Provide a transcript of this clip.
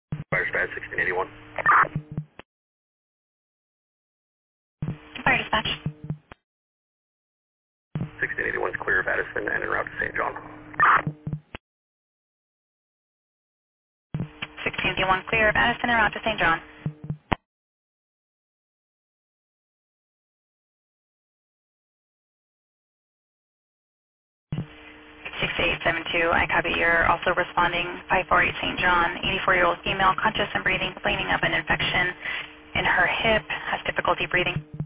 Fire Stat 1681. Fire dispatch. 1681 is clear of Addison and en route to St. John. 1681 clear of Addison and route to St. John. 6872, I copy. You're also responding 548 St. John, 84-year-old female, conscious and breathing, complaining of an infection in her hip, has difficulty breathing.